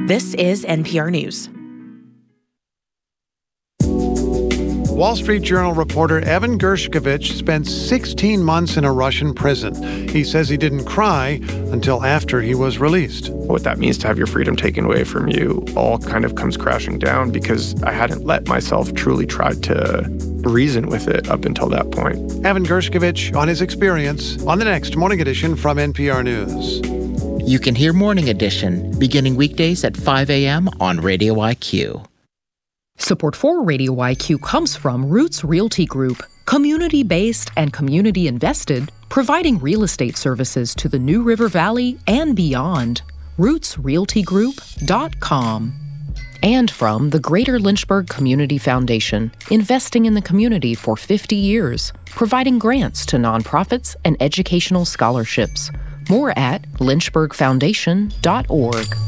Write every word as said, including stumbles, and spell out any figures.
This is N P R News. Wall Street Journal reporter Evan Gershkovich spent sixteen months in a Russian prison. He says he didn't cry until after he was released. What that means to have your freedom taken away from you all kind of comes crashing down because I hadn't let myself truly try to reason with it up until that point. Evan Gershkovich on his experience on the next Morning Edition from N P R News. You can hear Morning Edition beginning weekdays at five a.m. on Radio I Q. Support for Radio I Q comes from Roots Realty Group, community-based and community-invested, providing real estate services to the New River Valley and beyond. roots realty group dot com. And from the Greater Lynchburg Community Foundation, investing in the community for fifty years, providing grants to nonprofits and educational scholarships. More at lynchburg foundation dot org.